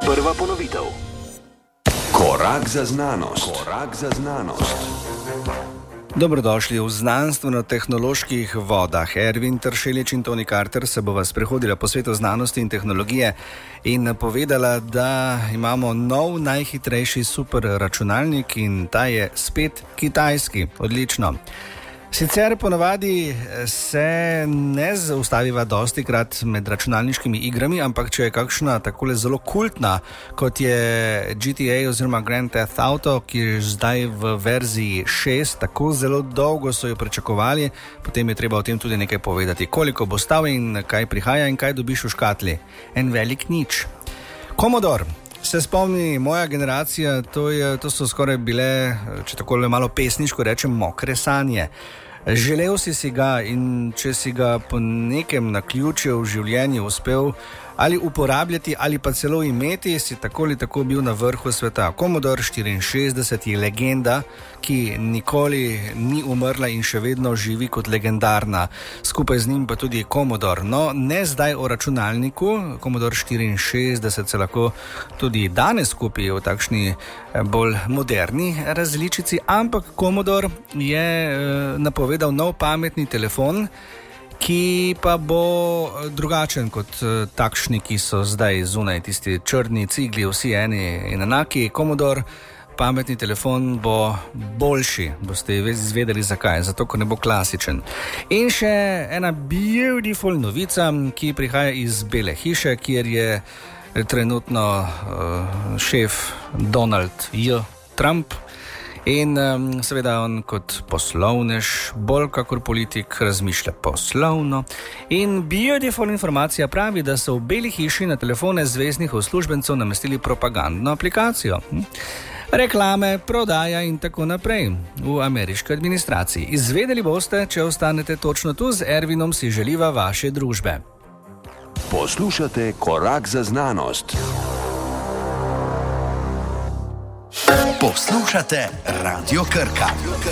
Prva ponovitev. Korak za znanost. Korak za znanost. Dobrodošli v znanstveno-tehnoloških vodah. Ervin Tršelič in Toni Carter se bova sprehodila po svetu znanosti in tehnologije in povedala, da imamo nov najhitrejši superračunalnik in ta je spet kitajski. Odlično. Sicer ponavadi se ne zaustaviva dostikrat med računalniškimi igrami, ampak če je kakšna takole zelo kultna, kot je GTA oziroma Grand Theft Auto, ki je zdaj v verziji 6, tako zelo dolgo so jo pričakovali, potem je treba o tem tudi nekaj povedati. Koliko bo stal in kaj prihaja in kaj dobiš v škatli? En velik nič. Commodore. Se spomni, moja generacija, to so skoraj bile, če tako malo pesniško rečem, mokre sanje. Želel si ga in če si ga po nekem naključju v življenju uspel ali uporabljati ali pa celo imeti, si tako ali tako bil na vrhu sveta. Commodore 64 je legenda, ki nikoli ni umrla in še vedno živi kot legendarna. Skupaj z njim pa tudi Commodore. No, ne zdaj o računalniku, Commodore 64 se lahko tudi danes kupi v takšni bolj moderni različici, ampak Commodore je napovedal nov pametni telefon, ki pa bo drugačen kot takšni, ki so zdaj zunaj, tisti črni cigli, vsi eni in enaki. Commodore pametni telefon bo boljši, boste izvedeli zakaj, zato ker ne bo klasičen. In še ena beautiful novica, ki prihaja iz Bele hiše, kjer je trenutno šef Donald J. Trump. In seveda on kot poslovnež, bolj kakor politik, razmišlja poslovno. In beautiful informacija pravi, da so v Beli hiši na telefone zveznih uslužbencev namestili propagandno aplikacijo. Reklame, prodaja in tako naprej v ameriški administraciji. Izvedeli boste, če ostanete točno tu. Z Ervinom si želiva vaše družbe. Poslušate Korak za znanost. Poslušate Radio Krka.